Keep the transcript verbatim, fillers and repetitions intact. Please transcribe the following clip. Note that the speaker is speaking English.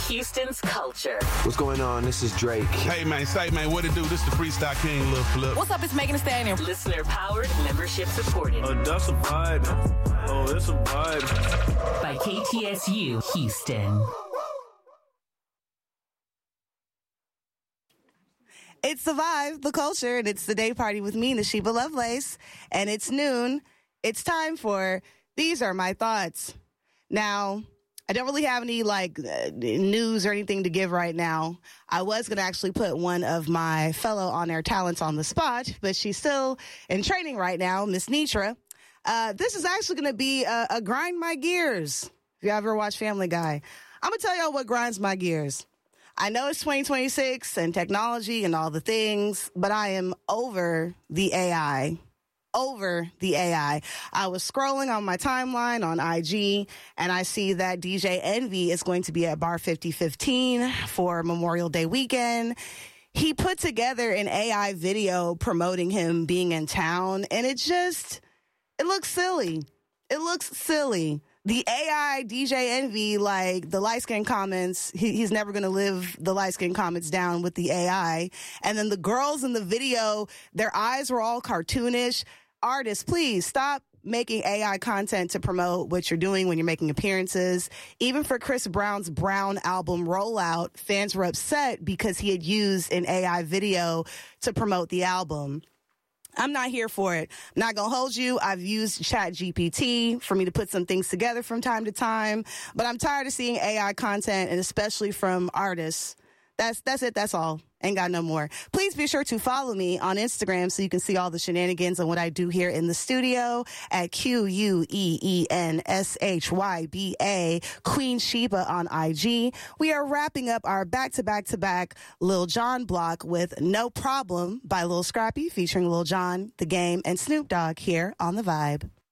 Houston's culture. What's going on? This is Drake. Hey, man, say, man, what it do? This is the Freestyle King, Lil Flip. What's up? It's Megan Thee Stallion. Listener powered, membership supported. Oh, that's a vibe. Oh, that's a vibe. By K T S U Houston. It's the vibe, the culture, and it's the day party with me, Nashiba Lovelace. And it's noon. It's time for These Are My Thoughts. Now, I don't really have any like uh, news or anything to give right now. I was going to actually put one of my fellow on-air talents on the spot, but she's still in training right now, Miss Nitra. Uh, this is actually going to be a, a grind my gears. If you ever watch Family Guy, I'm going to tell y'all what grinds my gears. I know it's twenty twenty-six and technology and all the things, but I am over the A I. Over the A I. I was scrolling on my timeline on I G, and I see that D J Envy is going to be at Bar fifty fifteen for Memorial Day weekend. He put together an A I video promoting him being in town, and it just, it looks silly. It looks silly. The A I D J Envy, like the light skin comments, he, he's never going to live the light skin comments down with the A I. And then the girls in the video, their eyes were all cartoonish. Artists, please stop making A I content to promote what you're doing when you're making appearances. Even for Chris Brown's Brown album rollout, fans were upset because he had used an A I video to promote the album. I'm not here for it. I'm not going to hold you. I've used Chat G P T for me to put some things together from time to time, but I'm tired of seeing A I content, and especially from artists. That's that's it. That's all. Ain't got no more. Please be sure to follow me on Instagram so you can see all the shenanigans and what I do here in the studio at Q U E E N S H Y B A, Queen Sheba on I G. We are wrapping up our back-to-back-to-back Lil Jon block with No Problem by Lil Scrappy featuring Lil Jon, The Game, and Snoop Dogg here on The Vibe.